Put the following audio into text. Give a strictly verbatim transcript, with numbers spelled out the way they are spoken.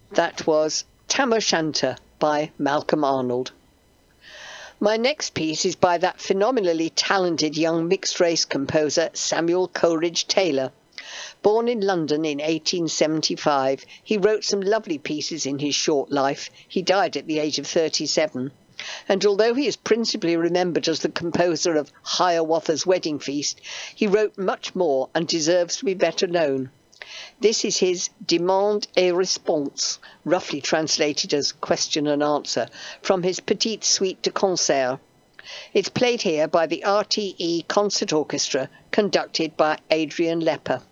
That was Tam O'Shanter by Malcolm Arnold. My next piece is by that phenomenally talented young mixed-race composer Samuel Coleridge Taylor. Born in London in eighteen seventy-five, he wrote some lovely pieces in his short life. He died at the age of thirty-seven. And although he is principally remembered as the composer of Hiawatha's Wedding Feast, he wrote much more and deserves to be better known. This is his Demande et Réponse, roughly translated as question and answer, from his Petite Suite de Concert. It's played here by the R T E Concert Orchestra, conducted by Adrian Lepper.